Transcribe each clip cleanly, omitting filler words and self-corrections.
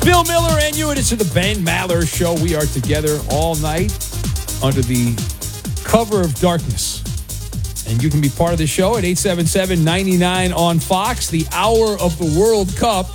Bill Miller and you, and it's the Ben Maller Show. We are together all night under the cover of darkness. And you can be part of the show at 877-99 on Fox, the hour of the World Cup.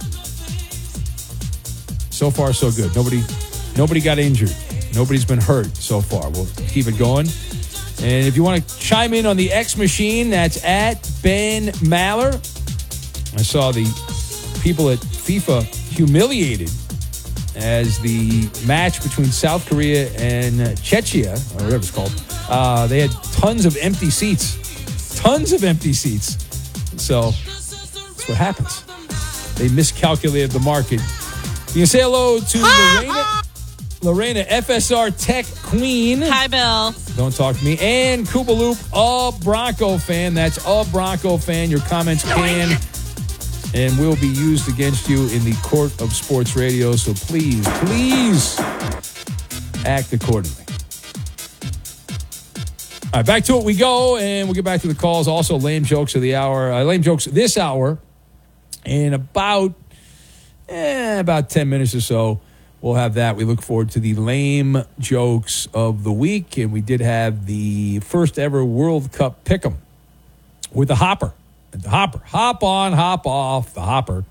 So far, so good. Nobody got injured. Nobody's been hurt so far. We'll keep it going. And if you want to chime in on the X Machine, that's at Ben Maller. I saw the people at FIFA humiliated as the match between South Korea and Czechia, or whatever it's called, they had tons of empty seats. Tons of empty seats. So that's what happens. They miscalculated the market. You can say hello to Lorena, FSR Tech Queen. Hi, Bill. Don't talk to me. And Koopaloop, a Bronco fan. That's a Bronco fan. Your comments can and will be used against you in the court of sports radio. So please act accordingly. All right, back to it we go, and we'll get back to the calls. Also, lame jokes of the hour. Lame jokes this hour. In about 10 minutes or so, we'll have that. We look forward to the lame jokes of the week, and we did have the first ever World Cup pick'em with the Hopper. The Hopper. Hop on, hop off, the Hopper.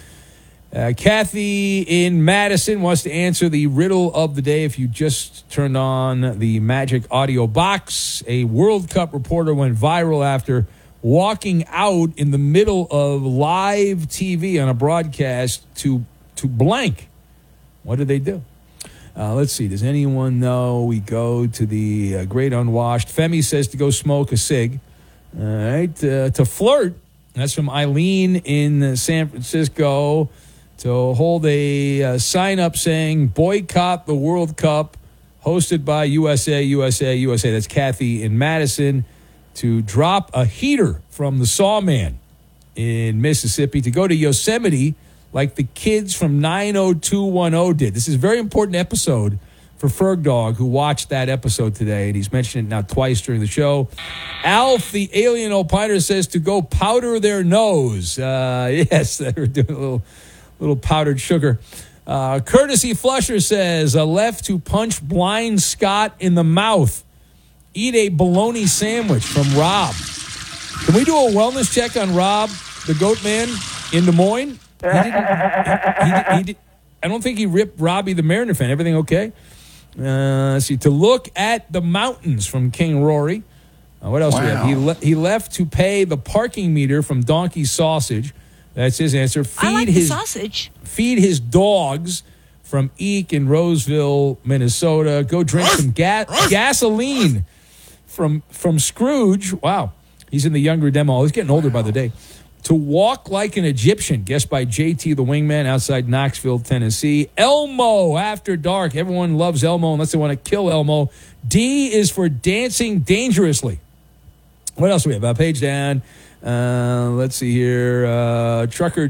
Kathy in Madison wants to answer the riddle of the day. If you just turned on the Magic Audio Box, a World Cup reporter went viral after walking out in the middle of live TV on a broadcast to blank. What did they do? Let's see. Does anyone know? We go to the Great Unwashed. Femi says to go smoke a cig. All right. To flirt. That's from Eileen in San Francisco. To hold a sign up saying, boycott the World Cup, hosted by USA, USA, USA. That's Kathy in Madison. To drop a heater from the Sawman in Mississippi. To go to Yosemite like the kids from 90210 did. This is a very important episode for Ferg Dog, who watched that episode today, and he's mentioned it now twice during the show. Alf, the alien opiner, says to go powder their nose. Yes, they were doing a little powdered sugar. Courtesy Flusher says, left to punch blind Scott in the mouth. Eat a bologna sandwich from Rob. Can we do a wellness check on Rob, the goat man, in Des Moines? I don't think he ripped Robbie the Mariner fan. Everything okay? Let's see. To look at the mountains from King Rory. What else do we have? He left to pay the parking meter from Donkey Sausage. That's his answer. The sausage. Feed his dogs from Eek in Roseville, Minnesota. Go drink some gasoline from Scrooge. Wow. He's in the younger demo. He's getting older by the day. To walk like an Egyptian, guessed by JT the Wingman outside Knoxville, Tennessee. Elmo after dark. Everyone loves Elmo unless they want to kill Elmo. D is for dancing dangerously. What else do we have? Page down. Let's see here. Trucker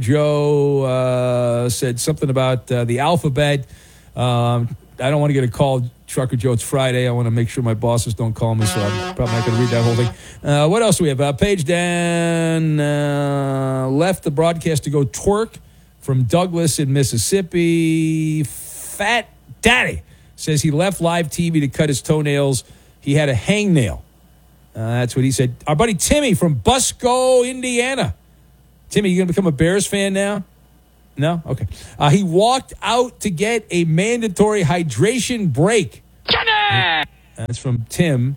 Joe said something about the alphabet. I don't want to get a call, Trucker Joe. It's Friday. I want to make sure my bosses don't call me, so I'm probably not going to read that whole thing. What else do we have? Page down. Left the broadcast to go twerk from Douglas in Mississippi. Fat Daddy says he left live TV to cut his toenails. He had a hangnail. That's what he said. Our buddy Timmy from Busco, Indiana. Timmy, you going to become a Bears fan now? No? Okay. He walked out to get a mandatory hydration break. Timmy! That's from Timmy,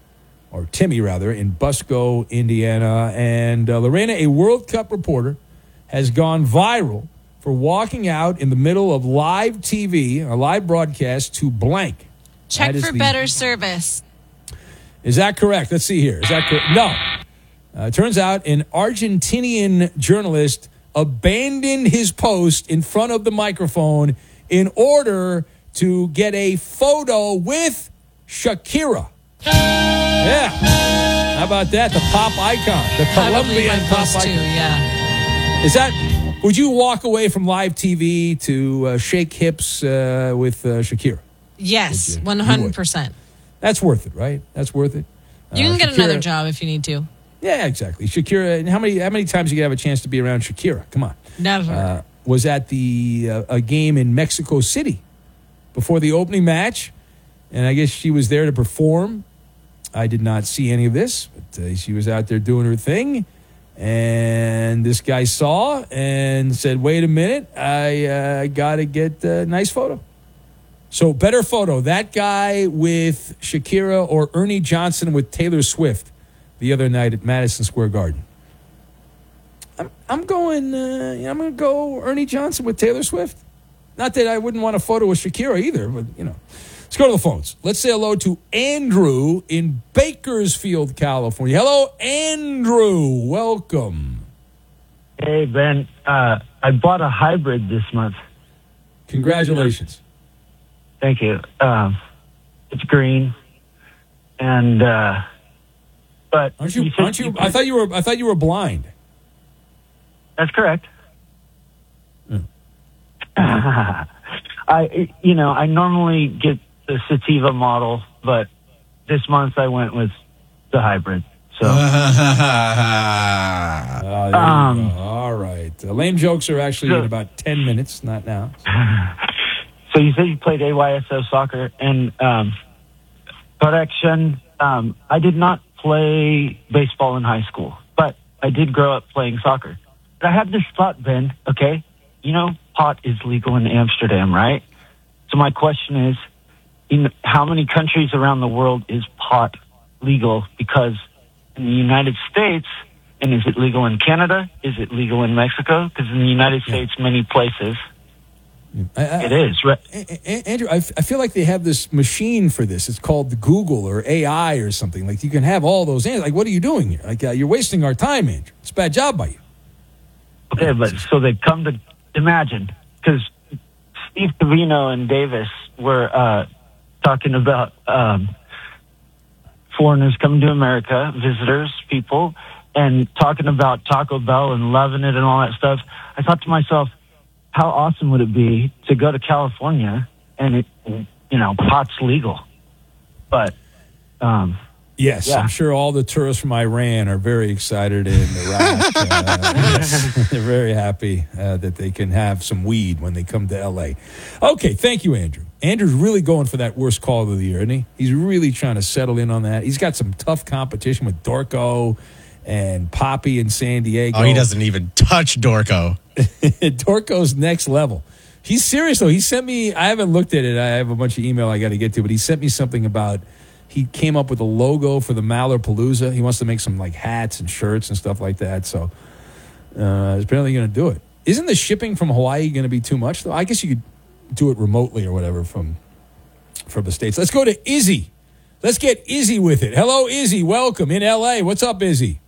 in Busco, Indiana. And Lorena, a World Cup reporter, has gone viral for walking out in the middle of live TV, a live broadcast, to blank. Check for better service. Is that correct? Let's see here. Is that correct? No. It turns out an Argentinian journalist abandoned his post in front of the microphone in order to get a photo with Shakira. Yeah. How about that? The pop icon. The Colombian pop icon. Yeah. Is that... Would you walk away from live TV to shake hips with Shakira? Yes, 100%. That's worth it, right? That's worth it. You can get another job if you need to. Yeah, exactly. Shakira, and how many times you have a chance to be around Shakira? Come on. Never. was at a game in Mexico City before the opening match, and I guess she was there to perform. I did not see any of this, but she was out there doing her thing, and this guy saw and said, wait a minute, I got to get a nice photo. So better photo, that guy with Shakira or Ernie Johnson with Taylor Swift the other night at Madison Square Garden. I'm going to go Ernie Johnson with Taylor Swift. Not that I wouldn't want a photo with Shakira either, but, Let's go to the phones. Let's say hello to Andrew in Bakersfield, California. Hello, Andrew. Welcome. Hey, Ben. I bought a hybrid this month. Congratulations. Thank you. It's green, and but aren't you? I thought you were blind. That's correct. Yeah. I normally get the Sativa model, but this month I went with the hybrid. So, all right. Lame jokes are actually in about 10 minutes, not now. So you said you played AYSO soccer, and correction, I did not play baseball in high school, but I did grow up playing soccer. But I have this thought, Ben, okay? Pot is legal in Amsterdam, right? So my question is, in how many countries around the world is pot legal? Because in the United States, and is it legal in Canada? Is it legal in Mexico? Because in the United States, many places, it is. Right? Andrew, I feel like they have this machine for this. It's called the Google or AI or something. Like, you can have all those answers. Like, what are you doing here? Like, you're wasting our time, Andrew. It's a bad job by you. Okay, but so they come to imagine, because Steve Covino and Davis were talking about foreigners coming to America, visitors, people, and talking about Taco Bell and loving it and all that stuff. I thought to myself, how awesome would it be to go to California and pot's legal? But yes, yeah. I'm sure all the tourists from Iran are very excited in Iraq. They're very happy that they can have some weed when they come to L.A. Okay, thank you, Andrew. Andrew's really going for that worst call of the year, isn't he? He's really trying to settle in on that. He's got some tough competition with Dorco and Poppy in San Diego. Oh, he doesn't even touch Dorco. Dorco's next level. He's serious, though. He sent me, I haven't looked at it. I have a bunch of email I got to get to, but he sent me something about, he came up with a logo for the Mallerpalooza. He wants to make some like hats and shirts and stuff like that. So he's apparently going to do it. Isn't the shipping from Hawaii going to be too much, though? I guess you could do it remotely or whatever from the States. Let's go to Izzy. Let's get Izzy with it. Hello, Izzy. Welcome in L.A. What's up, Izzy?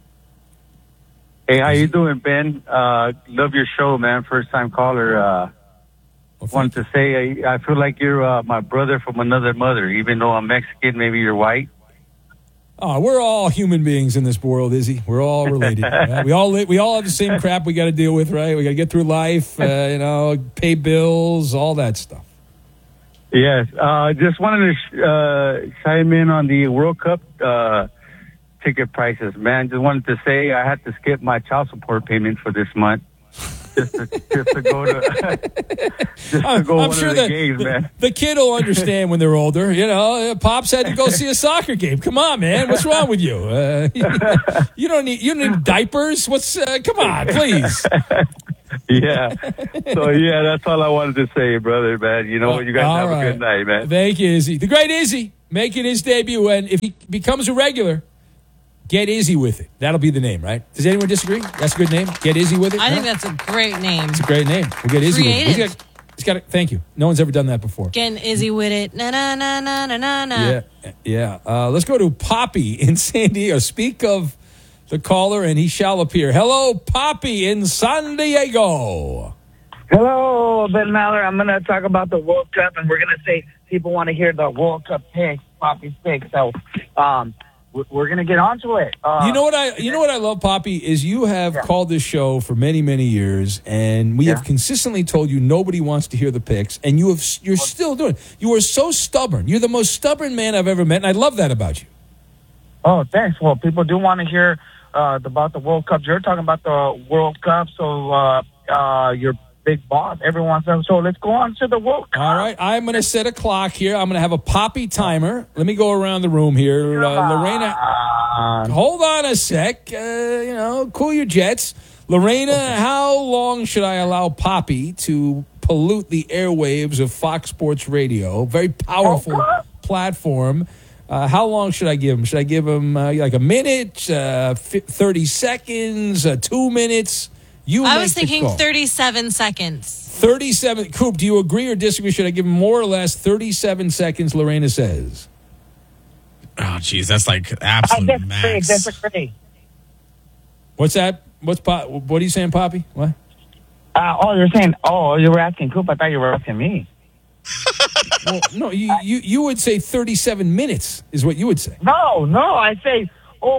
Hey, how you doing, Ben? Love your show, man. First time caller. Wanted to say I feel like you're my brother from another mother. Even though I'm Mexican, maybe you're white. Oh, we're all human beings in this world, Izzy. We're all related. Right? We all have the same crap we got to deal with, right? We got to get through life, pay bills, all that stuff. Yes. Just wanted to chime in on the World Cup ticket prices, man. Just wanted to say I had to skip my child support payment for this month. Just to go to I'm one sure of the games, man. The kid will understand when they're older. Pops had to go see a soccer game. Come on, man. What's wrong with you? You don't need diapers. Come on, please. Yeah. So that's all I wanted to say, brother, man. You guys have a good night, man. Thank you, Izzy. The great Izzy making his debut, and if he becomes a regular, get Izzy with it. That'll be the name, right? Does anyone disagree? That's a good name. Get Izzy with it. I think that's a great name. It's a great name. We'll get Izzy with it. He's got it. Thank you. No one's ever done that before. Getting Izzy with it. Na na na na na na na. Yeah. Let's go to Poppy in San Diego. Speak of the caller, and he shall appear. Hello, Poppy in San Diego. Hello, Ben Maller. I'm going to talk about the World Cup, and we're going to say people want to hear the World Cup picks, Poppy's picks. So, we're gonna get onto it. You know what I love, Poppy, is you have called this show for many, many years, and we have consistently told you nobody wants to hear the picks, and you're still doing it. You are so stubborn. You're the most stubborn man I've ever met, and I love that about you. Oh, thanks. Well, people do want to hear about the World Cup. You're talking about the World Cup, so your big boss every once in a while. So let's go on to the World Cup. All right, I'm going to set a clock here. I'm going to have a Poppy timer. Let me go around the room here. Lorena, hold on a sec. Cool your jets. Lorena, how long should I allow Poppy to pollute the airwaves of Fox Sports Radio? Very powerful platform. How long should I give him? Should I give him like a minute, 30 seconds, 2 minutes? I was thinking 37 seconds. 37. Coop, do you agree or disagree? Should I give him more or less 37 seconds, Lorena says? Oh, geez, that's like absolute max. Disagree. What's that? What are you saying, Poppy? What? You're saying, you were asking Coop. I thought you were asking me. Well, no, you would say 37 minutes is what you would say. No, I say,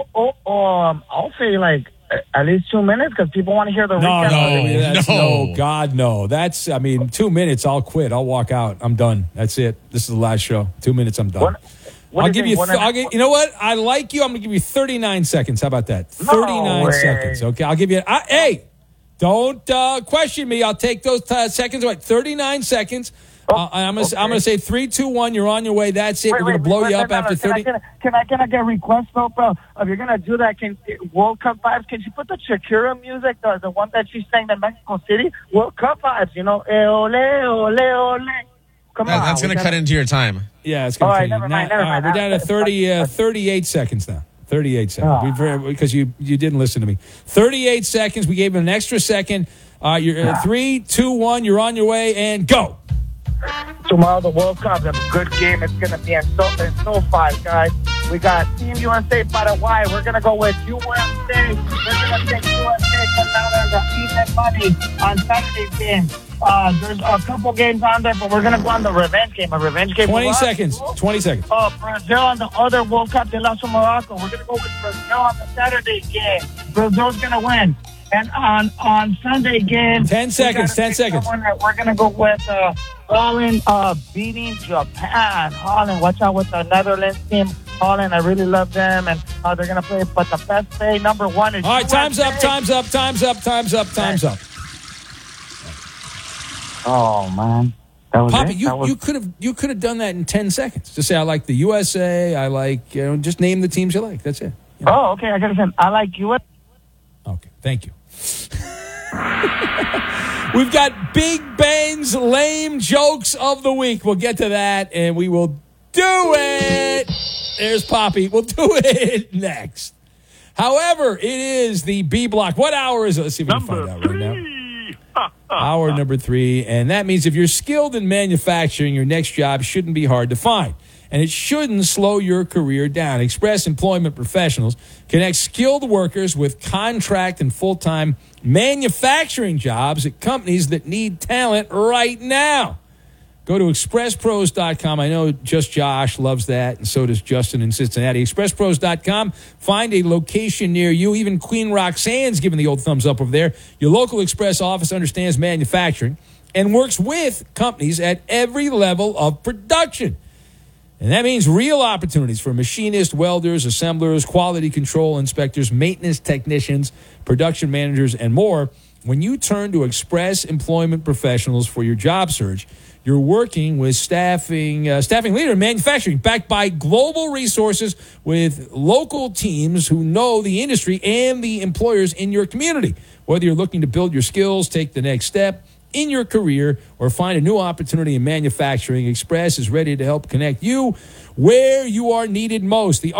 I'll say like at least 2 minutes because people want to hear the recap. No, God, no. 2 minutes, I'll quit. I'll walk out. I'm done. That's it. This is the last show. 2 minutes, I'm done. I'll give you. You know what? I like you. I'm going to give you 39 seconds. How about that? 39 seconds. Okay, I'll give you. Hey, don't question me. I'll take those seconds. Right, 39 seconds. I'm gonna say 3, 2, 1. You're on your way. That's it. We're gonna blow you up after 30. Can I get a request though, bro? If you're gonna do that, World Cup vibes? Can you put the Shakira music, the one that she sang in Mexico City? World Cup vibes, ole, ole, ole. Come on. That's gonna cut into your time. Yeah, it's gonna. All right, never mind. We're down to 38 seconds now. 38 seconds. Because you didn't listen to me. 38 seconds. We gave him an extra second. You're 3, 2, 1. You're on your way and go. Tomorrow, the World Cup, a good game. It's going to be in SoFi, guys. We got Team USA Paraguay. We're going to go with USA. We're going to take USA because now there's even money on Saturday's game. There's a couple games on there, but we're going to go on the revenge game. A revenge game. 20 seconds. 20 seconds. Brazil on the other World Cup. They lost to Morocco. We're going to go with Brazil on the Saturday game. Brazil's going to win. And on Sunday game, 10 seconds. 10 seconds. We're going to go with Holland beating Japan. Holland, watch out with the Netherlands team. Holland, I really love them, and they're going to play. But the best play, number one, is all right, USA. time's up. Oh, man. That was Poppy, it? you could have done that in 10 seconds. Just say, I like the USA. I like, just name the teams you like. That's it. Oh, okay. I got to say, I like USA. Okay, thank you. We've got Big Ben's lame jokes of the week. We'll get to that, and we will do it. There's Poppy. We'll do it next. However, it is the B block. What hour is it? Let's see if we can find out right now. Hour number 3, and that means if you're skilled in manufacturing, your next job shouldn't be hard to find. And it shouldn't slow your career down. Express Employment Professionals connect skilled workers with contract and full-time manufacturing jobs at companies that need talent right now. Go to expresspros.com. I know Just Josh loves that, and so does Justin in Cincinnati. Expresspros.com. Find a location near you. Even Queen Roxanne's giving the old thumbs up over there. Your local Express office understands manufacturing and works with companies at every level of production. And that means real opportunities for machinists, welders, assemblers, quality control inspectors, maintenance technicians, production managers, and more. When you turn to Express Employment Professionals for your job search, you're working with staffing leader in manufacturing, backed by global resources with local teams who know the industry and the employers in your community. Whether you're looking to build your skills, take the next step in your career, or find a new opportunity in manufacturing, Express is ready to help connect you where you are needed most. The